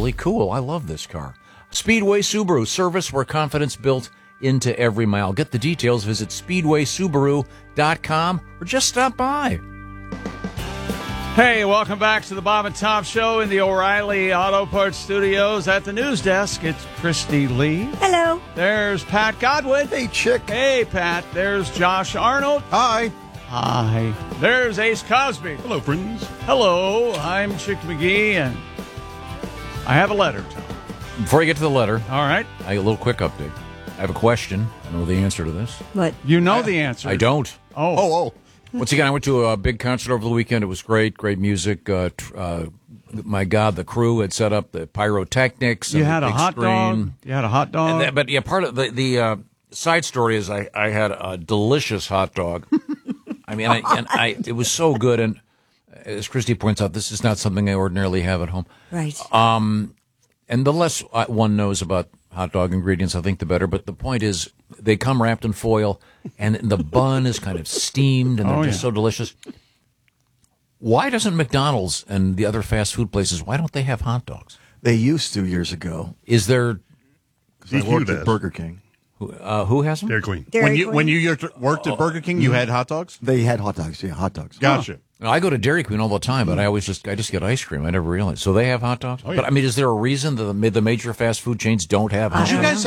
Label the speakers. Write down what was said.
Speaker 1: really cool. I love this car. Speedway Subaru, service where confidence built into every mile. Get the details. Visit speedwaysubaru.com or just stop by.
Speaker 2: Hey, welcome back to the Bob and Tom Show in the O'Reilly Auto Parts Studios. At the news desk, it's Christy Lee.
Speaker 3: Hello.
Speaker 2: There's Pat Godwin.
Speaker 4: Hey, chick.
Speaker 2: Hey, Pat. There's Josh Arnold.
Speaker 4: Hi.
Speaker 2: Hi. There's Ace Cosby.
Speaker 4: Hello, friends.
Speaker 2: Hello, I'm Chick McGee, and I have a letter, Tom.
Speaker 1: Before you get to the letter,
Speaker 2: All right.
Speaker 1: I got a little quick update. I have a question. I know the answer to this.
Speaker 3: What?
Speaker 2: You know the answer.
Speaker 1: I don't.
Speaker 2: Oh.
Speaker 1: Once again, I went to a big concert over the weekend. It was great music. My God, the crew had set up the pyrotechnics.
Speaker 2: You
Speaker 1: and
Speaker 2: had
Speaker 1: the
Speaker 2: a
Speaker 1: big
Speaker 2: hot
Speaker 1: screen.
Speaker 2: dog? You had a hot dog?
Speaker 1: But part of the side story is I had a delicious hot dog. I mean, it was so good. And as Christy points out, this is not something I ordinarily have at home.
Speaker 3: Right.
Speaker 1: And the less one knows about hot dog ingredients, I think the better. But the point is, they come wrapped in foil, and the bun is kind of steamed, and they're just so delicious. Why doesn't McDonald's and the other fast food places, why don't they have hot dogs?
Speaker 4: They used to years ago.
Speaker 1: Is there...
Speaker 4: I worked at Burger King.
Speaker 1: Who has them?
Speaker 5: Dairy Queen.
Speaker 3: When
Speaker 5: you worked at Burger King, you had hot dogs?
Speaker 4: They had hot dogs, yeah, hot dogs.
Speaker 5: Gotcha.
Speaker 1: I go to Dairy Queen all the time, but I just get ice cream. I never realized. So they have hot dogs?
Speaker 5: Oh, yeah.
Speaker 1: But, I mean, is there a reason that the major fast food chains don't have hot dogs?
Speaker 5: You guys